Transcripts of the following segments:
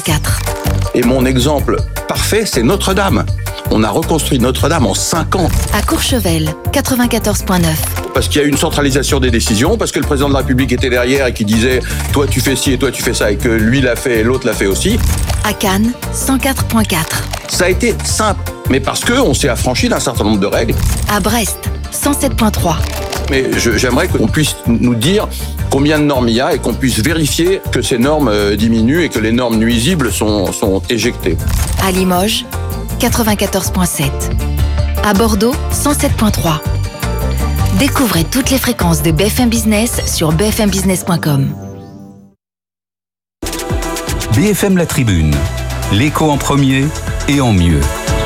4. Et mon exemple parfait, c'est Notre-Dame. On a reconstruit Notre-Dame en 5 ans. À Courchevel, 94.9. Parce qu'il y a eu une centralisation des décisions, parce que le président de la République était derrière et qui disait « toi tu fais ci et toi tu fais ça » et que lui l'a fait et l'autre l'a fait aussi. À Cannes, 104.4. Ça a été simple, mais parce qu'on s'est affranchi d'un certain nombre de règles. À Brest, 107.3. Mais j'aimerais qu'on puisse nous dire combien de normes il y a et qu'on puisse vérifier que ces normes diminuent et que les normes nuisibles sont éjectées. À Limoges, 94.7. À Bordeaux, 107.3. Découvrez toutes les fréquences de BFM Business sur bfmbusiness.com. BFM La Tribune, l'écho en premier et en mieux.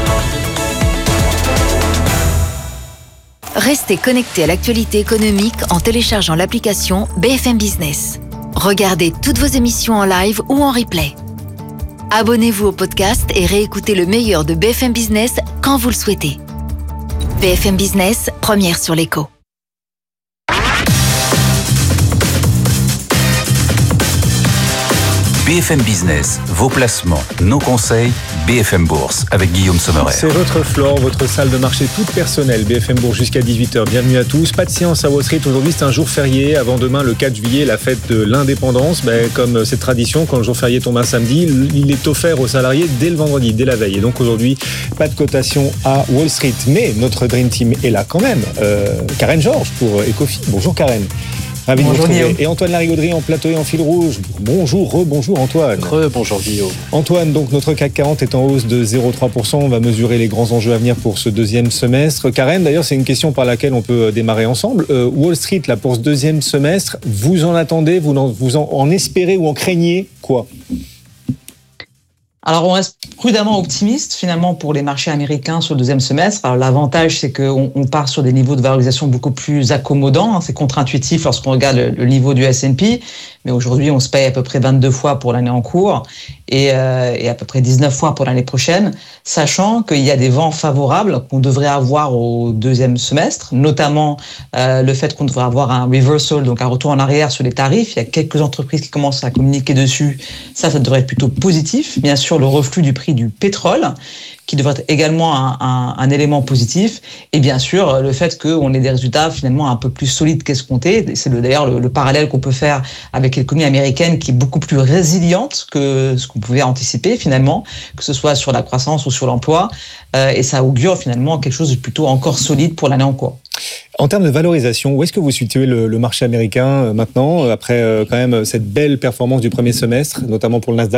Restez connectés à l'actualité économique en téléchargeant l'application BFM Business. Regardez toutes vos émissions en live ou en replay. Abonnez-vous au podcast et réécoutez le meilleur de BFM Business quand vous le souhaitez. BFM Business, première sur l'écho. BFM Business, vos placements, nos conseils, BFM Bourse avec Guillaume Sommerer. C'est votre floor, votre salle de marché toute personnelle. BFM Bourse jusqu'à 18h. Bienvenue à tous. Pas de séance à Wall Street. Aujourd'hui, c'est un jour férié. Avant demain, le 4 juillet, la fête de l'indépendance. Comme c'est tradition, quand le jour férié tombe un samedi, il est offert aux salariés dès le vendredi, dès la veille. Et donc aujourd'hui, pas de cotation à Wall Street. Mais notre Dream Team est là quand même. Karen Georges pour Ecofi. Bonjour Karen. Ravi de vous retrouver. Et Antoine Larigauderie en plateau et en fil rouge. Bonjour, rebonjour Antoine. Bonjour Guillaume. Antoine, donc notre CAC 40 est en hausse de 0,3%. On va mesurer les grands enjeux à venir pour ce deuxième semestre. Karen, d'ailleurs, c'est une question par laquelle on peut démarrer ensemble. Wall Street, là, pour ce deuxième semestre, vous en attendez, vous en espérez ou en craignez quoi ? Alors, on reste prudemment optimiste, finalement, pour les marchés américains sur le deuxième semestre. Alors, l'avantage, c'est qu'on part sur des niveaux de valorisation beaucoup plus accommodants. C'est contre-intuitif lorsqu'on regarde le niveau du S&P. Mais aujourd'hui, on se paye à peu près 22 fois pour l'année en cours et à peu près 19 fois pour l'année prochaine, sachant qu'il y a des vents favorables qu'on devrait avoir au deuxième semestre, notamment le fait qu'on devrait avoir un reversal, donc un retour en arrière sur les tarifs. Il y a quelques entreprises qui commencent à communiquer dessus. Ça devrait être plutôt positif. Bien sûr, le reflux du prix du pétrole, qui devrait être également un élément positif, et bien sûr le fait qu'on ait des résultats finalement un peu plus solides qu'escomptés. C'est d'ailleurs le parallèle qu'on peut faire avec l'économie américaine, qui est beaucoup plus résiliente que ce qu'on pouvait anticiper finalement, que ce soit sur la croissance ou sur l'emploi, et ça augure finalement quelque chose de plutôt encore solide pour l'année en cours. En termes de valorisation, où est-ce que vous situez le marché américain maintenant, après quand même cette belle performance du premier semestre, notamment pour le Nasdaq ?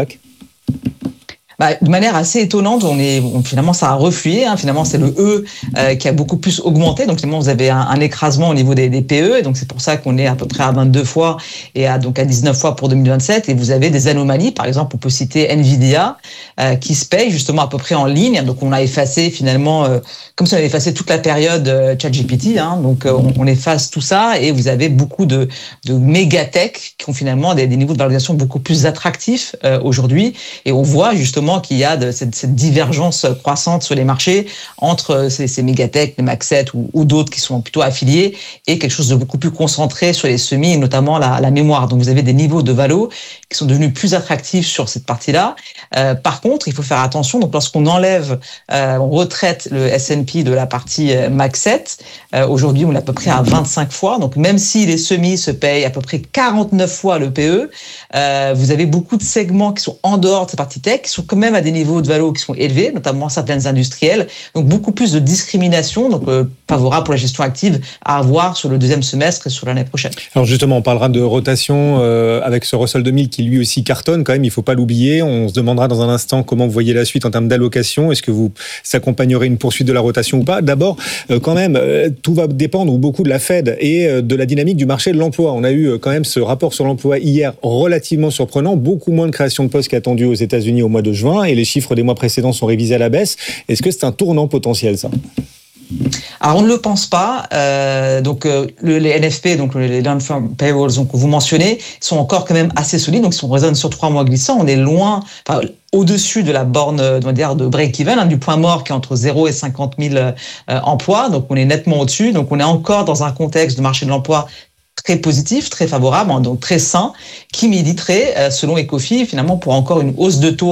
De manière assez étonnante, finalement ça a reflué. Finalement, c'est le E qui a beaucoup plus augmenté. Donc finalement, vous avez un écrasement au niveau des PE. Et donc c'est pour ça qu'on est à peu près à 22 fois et à 19 fois pour 2027. Et vous avez des anomalies. Par exemple, on peut citer Nvidia qui se paye justement à peu près en ligne. Donc on a effacé finalement, comme si on avait effacé toute la période ChatGPT. Donc on efface tout ça et vous avez beaucoup de mégatech qui ont finalement des niveaux de valorisation beaucoup plus attractifs aujourd'hui. Et on voit justement qu'il y a cette divergence croissante sur les marchés entre ces mégatech, les Mac 7 ou d'autres qui sont plutôt affiliés, et quelque chose de beaucoup plus concentré sur les semis et notamment la mémoire. Donc vous avez des niveaux de valo qui sont devenus plus attractifs sur cette partie-là. Par contre, il faut faire attention. Donc lorsqu'on enlève, on retraite le S&P de la partie Mac 7, aujourd'hui on est à peu près à 25 fois. Donc même si les semis se payent à peu près 49 fois le PE, vous avez beaucoup de segments qui sont en dehors de cette partie tech, qui sont quand même à des niveaux de valo qui sont élevés, notamment certaines industrielles. Donc beaucoup plus de discrimination, donc favorable pour la gestion active à avoir sur le deuxième semestre et sur l'année prochaine. Alors justement, on parlera de rotation avec ce Russell 2000 qui lui aussi cartonne quand même, il ne faut pas l'oublier. On se demandera dans un instant comment vous voyez la suite en termes d'allocation. Est-ce que vous s'accompagnerez une poursuite de la rotation ou pas ? D'abord, quand même, tout va dépendre beaucoup de la Fed et de la dynamique du marché de l'emploi. On a eu quand même ce rapport sur l'emploi hier relativement surprenant, beaucoup moins de création de postes qu'attendu aux États-Unis au mois de juin, et les chiffres des mois précédents sont révisés à la baisse. Est-ce que c'est un tournant potentiel, ça ? Alors on ne le pense pas. Les NFP, donc les non-farm payrolls, donc vous mentionnez, sont encore quand même assez solides. Donc si on raisonne sur 3 mois glissants, on est loin, au-dessus de la borne de break-even, du point mort qui est entre 0 et 50 000 emplois. Donc on est nettement au-dessus. Donc on est encore dans un contexte de marché de l'emploi très positif, très favorable, donc très sain, qui militerait, selon Ecofi, finalement, pour encore une hausse de taux